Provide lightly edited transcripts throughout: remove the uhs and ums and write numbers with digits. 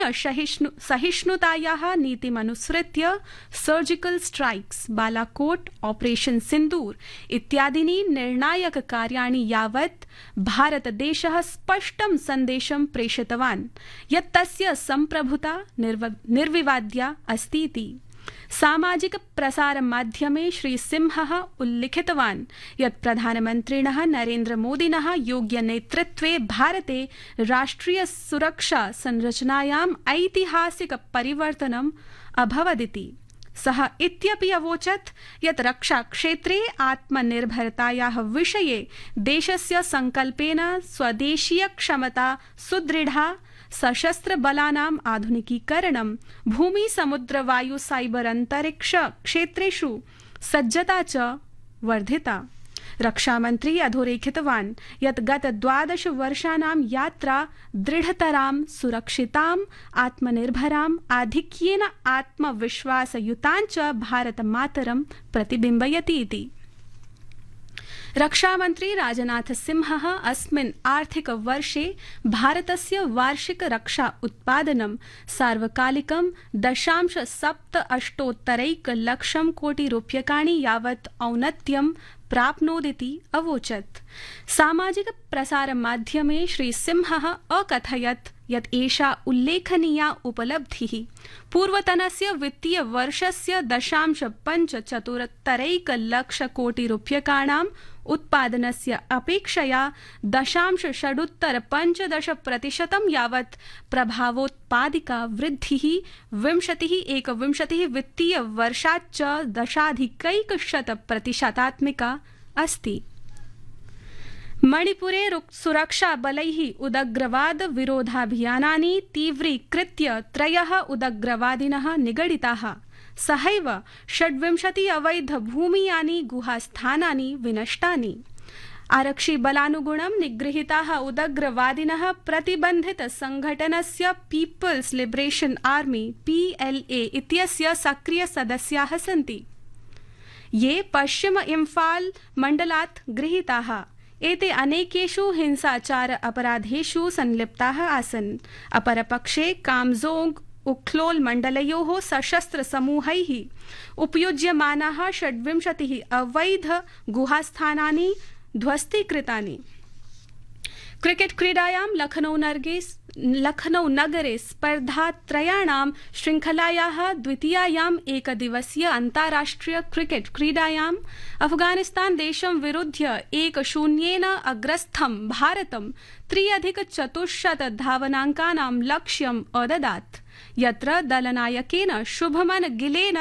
सहिष्णुतायाः नीतिमनुसृत्य surgical strikes, Balakot, operation सिंदूर इत्यादीनि निर्णायक कार्याणि यावत् भारतदेशः स्पष्टं सन्देशं प्रेषितवान् यत् तस्य सम्प्रभुता निर्विवाद्या अस्ति इति। सामाजिक प्रसार माध्यमे श्री सिंहः उल्लिखितवान् यत् प्रधानमन्त्रिणः नरेन्द्र मोदिनः योग्य नेतृत्वे भारते राष्ट्रिय सुरक्षा संरचनायाम् ऐतिहासिक परिवर्तनम् अभवदिति। सः इत्यपि अवोचत् यत् रक्षाक्षेत्रे आत्मनिर्भरतायाः विषये देशस्य सङ्कल्पेन स्वदेशीय क्षमता सुदृढा, सशस्त्र बलानाम् आधुनिकीकरणं, भूमि समुद्र वायु साइबर अंतरिक्ष क्षेत्रेषु सज्जता च वर्धिता। रक्षामन्त्री अधोरेखितवान् यत् गत 12 वर्षाणां यात्रा दृढतरां, सुरक्षितां, आत्मनिर्भराम्, आधिक्येन आत्मविश्वासयुतां च भारतमातरं प्रतिबिम्बयति इति। रक्षामन्त्री राजनाथ सिंहः अस्मिन् आर्थिक वर्षे भारतस्य वार्षिक रक्षा उत्पादनं सार्वकालिकं 0.78 लक्षं कोटि रूप्यकाणि यावत् औन्नत्यं प्राप्नोदिति अवोचत्। सामाजिक प्रसार माध्यमे श्री सिंहः अकथयत् यत् एषा उल्लेखनीया उपलब्धिः पूर्वतनस्य वित्तीय वर्षस्य 0.75 लक्ष कोटि रूप्यकाणाम् उत्पादनस्य अपेक्षया 0.615% यावत् प्रभावोत्पादिका वृद्धिः 2021 वित्तीय वर्षाच्च 10.1% अस्ति। मणिपुरे सुरक्षा बलैः उदग्रवाद विरोधाभियानानि तीव्रीकृत्य 3 उदग्रवादिनः निगडिताः। सहैव 26 अवैध भूमियानि गुहास्थानानि विनष्टानि। आरक्षि बलानुगुणं निगृहीताः उदग्रवादिनः प्रतिबन्धित संघटनस्य पीपल्स लिबरेशन आर्मी PLA इत्यस्य सक्रिय सदस्याः सन्ति, ये पश्चिम इम्फाल मण्डलात् गृहीताः। एते अनेकेषु हिंसाचार अपराधेषु संलिप्ताः आसन्। अपरपक्षे कामजोंग उख्लोल मण्डलयोः सशस्त्र समूहैः उपयुज्यमानाः 26 अवैध गुहास्थानानि ध्वस्तीकृतानि। क्रिकेट क्रीडायां लखनऊ नगरे स्पर्धात्रयाणां श्रृंखलायाः द्वितीयायाम् एकदिवसीय अन्ताराष्ट्रिय क्रिकेट क्रीडायां अफगानिस्तान देशं विरुध्य 1-0 अग्रस्थं भारतं 3+400 धावनाङ्कानां लक्ष्यम् अददात्, यत्र दलनायकेन शुभमन गिलेन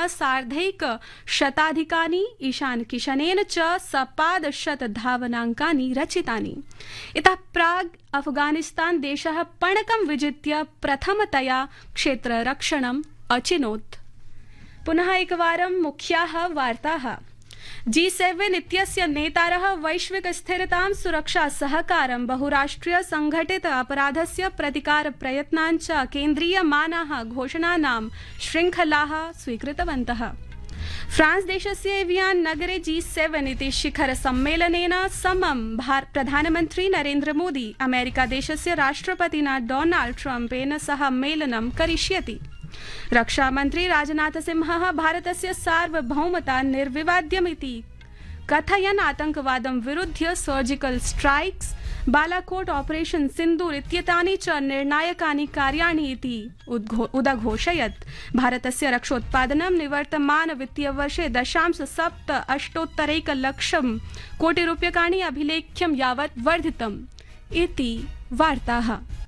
150 ईशान किशनेन च 100 धावनाङ्कानि रचितानि। इतः प्राग् अफगानिस्तान देशः पणकं विजित्य प्रथमतया क्षेत्ररक्षणम् अचिनोत्। पुनः एकवारं मुख्याः वार्ताः। G7 इत्यस्य नेतारः वैश्विक स्थिरतां, सुरक्षा सहकारं, बहुराष्ट्रीय संघटित अपराधस्य प्रतिकार प्रयत्नाञ्च केन्द्रीयमानाः घोषणानां श्रृंखलाः स्वीकृतवन्तः। फ्रांस देशस्य एवियान नगरे G7 इति शिखर सम्मेलनेन समं प्रधानमन्त्री नरेन्द्र मोदी अमेरिका देशस्य राष्ट्रपतिना डोनाल्ड ट्रम्पेन सह मेलनं करिष्यति। रक्षामन्त्री राजनाथ सिंहः भारतस्य सार्वभौमता निर्विवाद्यमिति कथयन् आतंकवादं विरुध्य सर्जिकल स्ट्राइक्स, बालाकोट, ऑपरेशन सिंदूर इत्येतानि च निर्णायकानि कार्याणि इति उदघोषयत्। भारतस्य रक्षोत्पादनं निवर्तमान वित्तीयवर्षे 0.78 लक्षं कोटि रूप्यकाणि अभिलेख्यं यावत् वर्धितम् इति वार्ताः।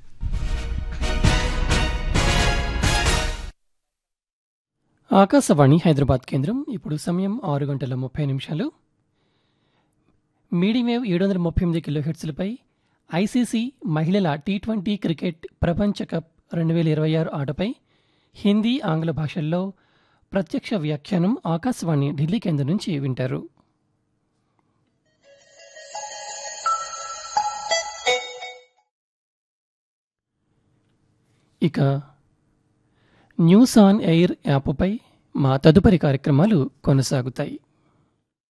ఆకాశవాణి హైదరాబాద్ కేంద్రం. ఇప్పుడు సమయం 6:30 మీడియం వేవ్ 738 కిలోహెర్ట్జ్లపై ఐసీసీ మహిళల T20 క్రికెట్ ప్రపంచ కప్ 2026 ఆటపై హిందీ, ఆంగ్ల భాషల్లో ప్రత్యక్ష వ్యాఖ్యానం ఆకాశవాణి ఢిల్లీ కేంద్రం నుంచి వింటారు. ఇక న్యూస్ ఆన్ ఎయిర్ యాప్పై మా తదుపరి కార్యక్రమాలు కొనసాగుతాయి.